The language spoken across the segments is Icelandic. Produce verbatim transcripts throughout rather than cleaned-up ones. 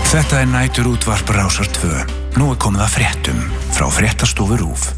Þetta er nætur útvarp Rásar tvö. Nú er komið að fréttum frá Fréttastofu RÚV.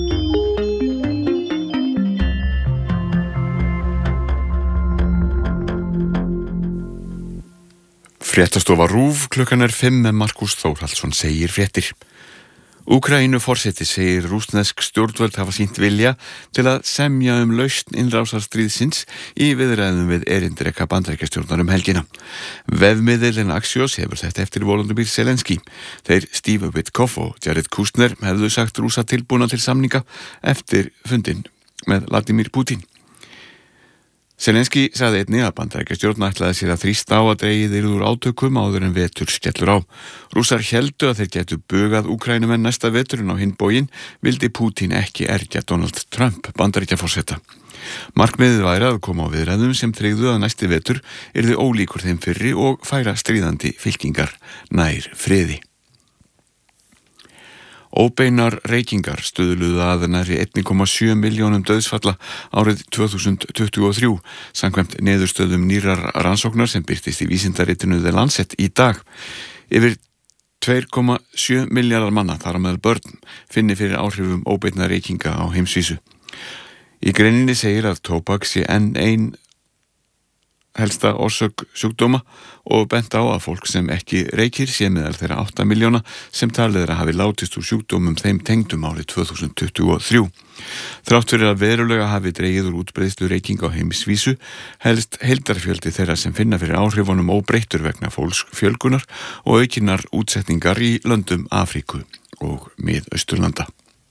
Fréttastofa RÚV, klukkan er fimm með Markus Þórhallsson segir fréttir. Úkraínu forseti segir rússnesk stjórnvöld hafa sýnt vilja til að semja um lausn innrásarstríðsins í viðræðum við erindreka Bandaríkjastjórnar um helgina. Vefmiðillinn Axios hefur þetta eftir Volodymyr Zelenský. Þeir Steve Witkoff og Jared Kushner hefðu sagt Rússa tilbúna til samninga eftir fundinn með Vladimir Putin. Zelenský sagði einnig að Bandaríkjastjórn ætlaði sér að þrýsta á að dregið yrði úr átökum áður en vetur skellur á. Rússar héldu að þeir gætu bugað Úkraínumenn næsta veturinn. Á hinn bóginn vildi Putin ekki ergja Donald Trump, Bandaríkjaforseta. Markmiðið væri að koma á viðræðum sem tryggðu að næsti vetur yrði ólíkur þeim fyrri og færa stríðandi fylkingar nær friði. Óbeinar reykingar stuðluðu að nærri einn komma sjö milljónum dauðsfalla árið tvö þúsund tuttugu og þrjú, samkvæmt niðurstöðum nýrrar rannsóknar sem birtist í vísindaritinu The Lancet í dag. Yfir tvö komma sjö milljarðar manna, þar á meðal börn, finni fyrir áhrifum óbeinar reykinga á heimsvísu. Í greininni segir að tóbak sé enn ein helsta orsök sjúkdóma og bent á að fólk sem ekki reykir sé meðal þeirra átta milljóna sem talið er að hafi látist úr sjúkdómum þeim tengdum árið tvö þúsund tuttugu og þrjú. Þrátt fyrir að verulega hafi dregið úr útbreiðslu reykinga á heimsvísu, helst heildarfjöldi þeirra sem finna fyrir áhrifunum óbreyttur vegna fólksfjölgunar og aukinnar útsetningar í löndum Afríku og Mið-Austurlanda.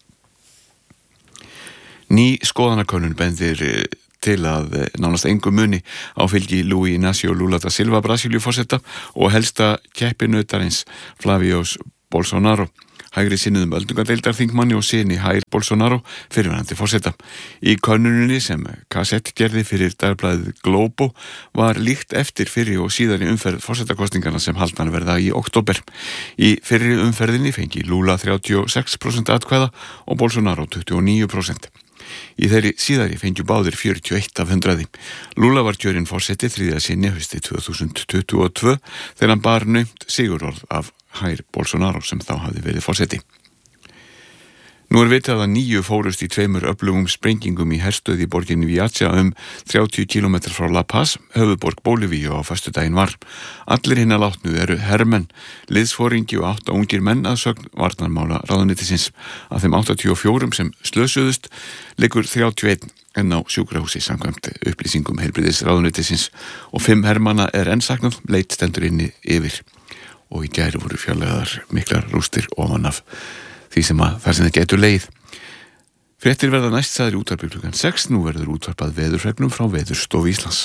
Ný skoðanakönnun bendir til að nánast engum muni á fylgi Luis Inácio Lula da Silva Brasilíuforseta og helsta keppinautarins Flavios Bolsonaro, hægri sinnuðum öldungadeildarþingmanni og syni Jair Bolsonaro, fyrrverandi forseta. Í könnuninni sem Kassett gerði fyrir dagblaðið Globo var líkt eftir fyrri og síðari umferð forsetakosningarna sem haldnar verða í október. Í fyrri umferðinni fengi Lula þrjátíu og sex prósent atkvæða og Bolsonaro tuttugu og níu prósent. Í þeirri síðari fengju báðir fjörutíu og eitt af hundraði. Lula var kjörinn forseti þriðja sinni haustið tvö þúsund tuttugu og tvö þegar hann bar naumt sigurorð af Jair Bolsonaro sem þá hafði verið forseti. Nú er vitað að níu fórust í tveimur öflugum sprengingum í herstöð í borginni Viacha um þrjátíu kílómetra frá La Paz, höfuðborg Bólivíu á föstudaginn var. Allir hinna látnu eru hermenn, liðsforingi og átta ungir menn að sögn varnarmála ráðuneytisins. Af þeim áttatíu og fjórum sem slösuðust liggur þrjátíu og einn enn á sjúkrahúsi samkvæmt upplýsingum heilbrigðis ráðuneytisins og fimm hermanna er enn saknað, leit stendur inni yfir. Og í gær voru fjarlægðar miklar rústir ofan af því sem að þar sem það getur leið. Fréttir verða næst sagðir í útvarpi klukkan sex, nú verður útvarpað veðurfregnum frá Veðurstofu Íslands.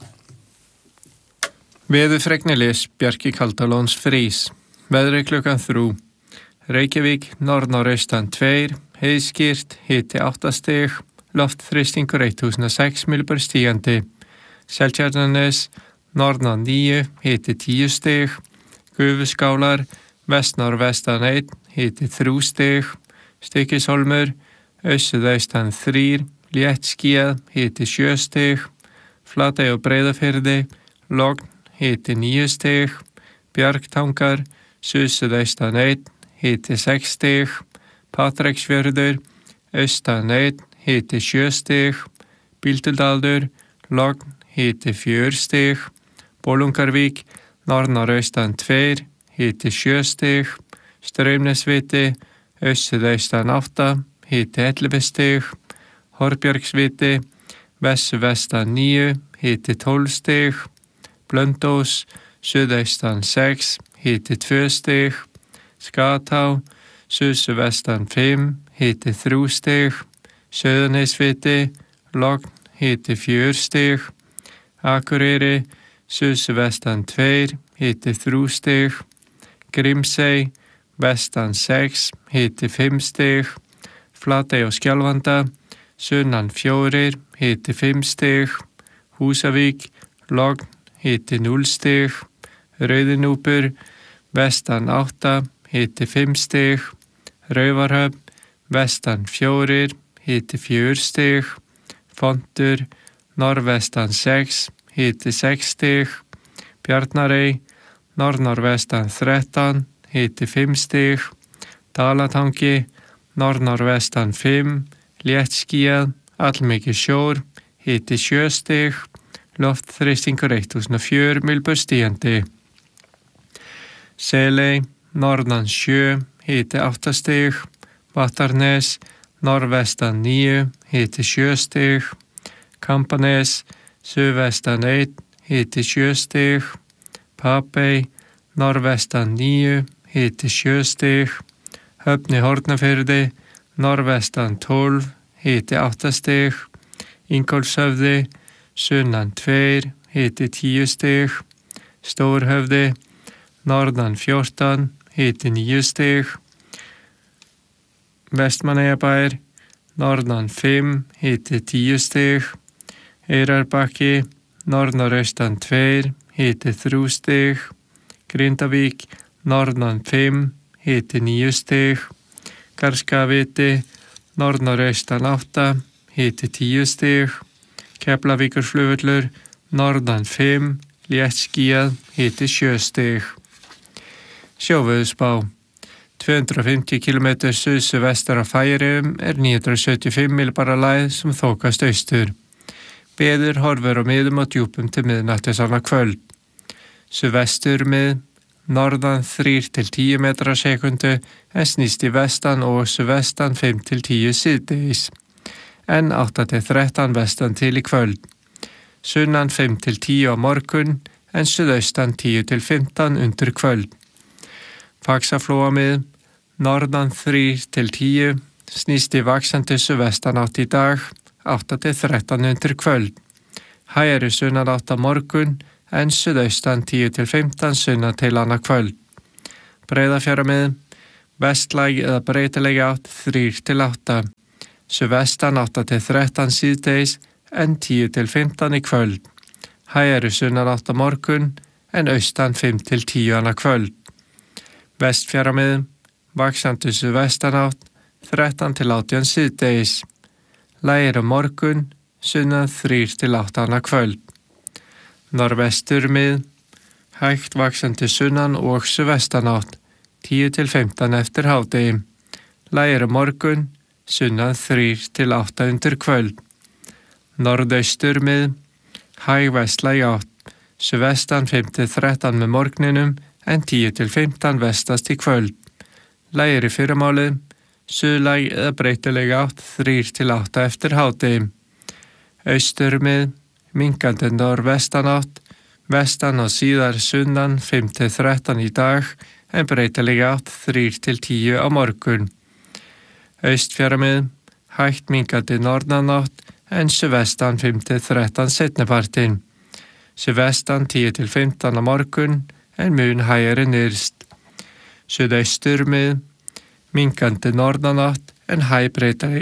Veðurfregnilis Bjarki Kaldalóns frís. Veðri klukkan þrjú. Reykjavík, norð-norðaustan tveir, heiðskýrt, hiti átta stig, loftþrýstingur þúsund og sex millimetrar stígandi. Seltjarnarnes, norðan níu, hiti tíu stig, Gufuskálar, vestnorðvestan einn, hiti þrjú stig, Stykkishólmur, aussuðaustan þrír, léttskýjað, hiti sjö stig, Flatey og Breiðafirði, logn, hiti níu stig, Bjargtangar, suðsuðaustan einn, hiti sex stig, Patreksfjörður, austan einn, hiti sjö stig, Bíldudalur, logn, hiti fjögur stig, Bolungarvík, norð-norðaustan tveir, hiti sjö stig, Straumnesviti, aussuðaustan átta, hiti ellefu stig, Horbjörgsviti, vessu-vestan níu, hiti tólf stig, Blöndós, suðaustan sex, hiti tvö stig, Skatá, suðsuvestan fimm, hiti þrjú stig, Sauðanesviti, logn, hiti fjögur stig, Akureyri, suðsuvestan tveir, hiti þrjú stig, Grímsey, vestan sex, hiti fimm stig, Flatey og Skjálfanda, sunnan fjórir, hiti fimm stig, Húsavík, logn, hiti núll stig, Rauðinúpur, vestan átta, hiti fimm stig, Raufarhöfn, vestan fjórir, hiti fjögur stig, Fontur, norðvestan sex, hiti sex stig, Bjarnarey, norr-norrvestan þrettán, hiti fimm stig, Dalatangi, norr-norrvestan fimm, léttskýjað, allmikið sjór, hiti sjö stig, loftþrýstingur eitt þúsund og fjögur millistig. Seley, norðan sjö, hiti átta stig, Vattarnes, norrvestan níu, hiti sjö stig, Kampanes, suðvestan einn, hiti sjö stig, Papey, norrvestan níu, hiti sjö stig, Höfn í Hornafirði, norrvestan tólf, hiti átta stig, Ingólfshöfði, sunnan tveir, hiti tíu stig, Stórhöfði, norðan fjórtán, hiti níu stig, Vestmannaeyjabær, norðan fimm, hiti tíu stig, Eyrarbakki, norð-norðaustan tveir, hiti þrjú stig, Grindavík, norðan fimm, hiti níu stig, Garðskagaviti, norð-norðaustan átta, hiti tíu stig, Keflavíkurflugvöllur, norðan fimm, léttskýjað, hiti sjö stig. Sjóveðurspá. tvö hundruð og fimmtíu kílómetrar suðvestur af Færeyjum er níu hundruð sjötíu og fimm millibara lægð sem þokast austur. Veður horfir á miðum og djúpum til miðnættis annað kvöld. Suðvestur mið, norðan þrír til tíu metrar á sekundu en snýst í vestan og suðvestan fimm til tíu síðdegis. En átta til þrettán vestan til í kvöld. Sunnan fimm til tíu á morgun en suðaustan tíu til fimmtán undir kvöld. Faxaflóamið, norðan þrír til tíu, snýst í vaxandi suðvestanátt í dag, átta til þrettán undir kvöld. Hægari sunnanátt á morgun, en suðaustan tíu til fimmtán sunnan til annað kvöld. Breiðafjarðarmið, vestlæg eða breytileg átt þrír til átta. Suðvestan átta til þrettán síðdegis, en tíu til fimmtán í kvöld. Hægari sunnanátt á morgun, en austan fimm til tíu annað kvöld. Vestfjarðarmið, vaxandi suðvestanátt, þrettán til átján síðdegis. Lægir á morgun, sunnan þrír til átta annað kvöld. Norðvesturmið, hægt vaxandi sunnan og suðvestanátt, tíu til fimmtán eftir hádegi. Lægir á morgun, sunnan þrír til átta undir kvöld. Norðausturmið, hæg vestlæg átt, suðvestan fimm til þrettán með morgninum, en tíu til fimmtán vestast í kvöld. Lægir í fyrramálið, suðlæg eða breytileg átt þrír til átta eftir hádegi. Austurmið, minkandi norðvestanátt, vestan og síðar sunnan fimm til þrettán í dag, en breytileg átt þrír til tíu á morgun. Austfjarðarmið, hægt minkandi norðanátt, en suðvestan fimm til þrettán seinnipartinn. Suðvestan tíu til fimmtán á morgun, en mun hægari nyrst. Suðausturmið, minkandi norðanátt, en hæg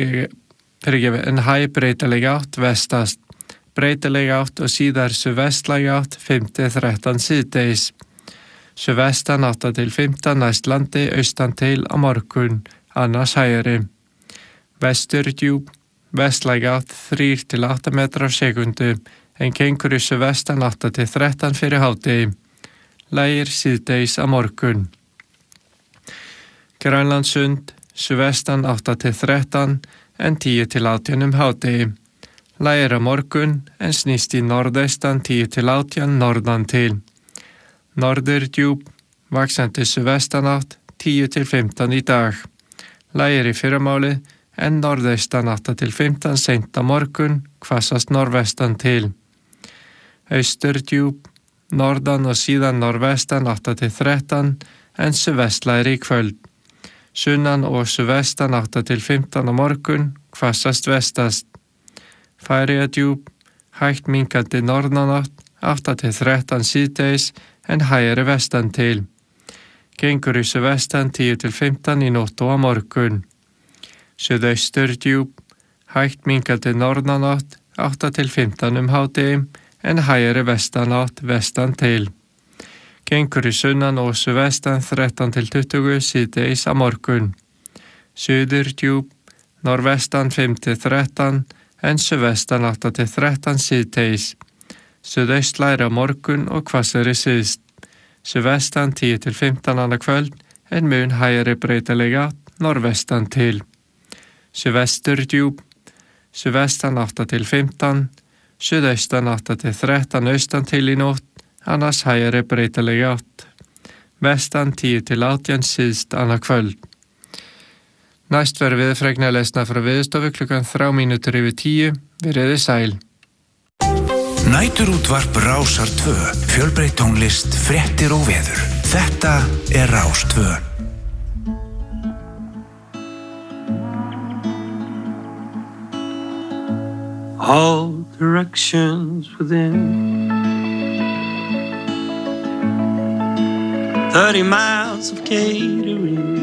breytileg átt vestast. Breytileg átt og síðar suðvestlæg átt fimm til þrettán síðdegis. Suðvestan átta til fimmtán næst landi austan til á morgun, annars hægari. Vesturdjúp, vestlæg átt þrír til átta metrar á sekundu, en gengur í suðvestan átta til þrettán fyrir hádegi. Lægir síðdegis á morgun. Grænlandssund, suðvestan átta til þrettán, en tíu til átján um hádegi. Lægir á morgun, en snýst í norðaustan tíu til átján norðan til. Norðurdjúp, vaxandi suðvestanátt, tíu til fimmtán í dag. Lægir í fyrramálið, en norðaustan átta til fimmtán seint á morgun, hvassast norðvestan til. Austurdjúp, norðan og síðan norðvestan átta til þrettán, en suðvestlægir í kvöld. Sunnan og suðvestan átta til fimmtán á morgun, hvassast vestast. Færeyjadjúp, hægt minkandi norðanátt, átta til þrettán síðdegis, en hægari vestan til. Gengur í suðvestan tíu til fimmtán í nótt og á morgun. Suðausturdjúp, hægt minkandi norðanátt, átta til fimmtán um hádegi, en hægari vestanátt vestan til. Gengur í sunnan og suðvestan þrettán til tuttugu síðdegis á morgun. Suðurdjúp, norðvestan fimm til þrettán, en suðvestan átta til þrettán síðdegis. Suðaustlægir á morgun og hvassari syðst. Suðvestan tíu til fimmtán annað kvöld en mun hægari breytileg átt norðvestan til. Suðvesturdjúp, suðvestan átta til fimmtán, suðaustan átta til þrettán austan til í nótt, annars hægari breytileg átt. Vestan tíu til átján síðst annað kvöld. Næst verður veðurfregna lesna frá Veðurstofu klukkan þrjár mínútur yfir tíu. Veriði sæl. Næturútvarp Rásar tvö. Fjölbreytt tónlist, fréttir og veður. Þetta er Rás tvö. All directions within thirty miles of catering